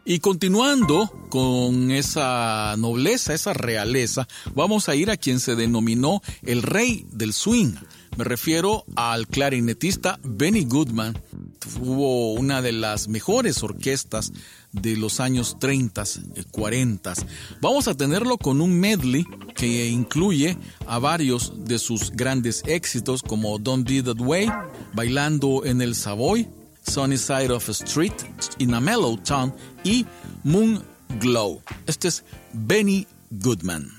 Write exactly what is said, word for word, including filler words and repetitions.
Y continuando con esa nobleza, esa realeza, vamos a ir a quien se denominó el rey del swing. Me refiero al clarinetista Benny Goodman. Hubo una de las mejores orquestas de los años treinta, cuarenta. Vamos a tenerlo con un medley que incluye a varios de sus grandes éxitos como Don't Be That Way, Bailando en el Savoy, Sunny Side of a Street, In a Mellow Town y Moon Glow. Este es Benny Goodman.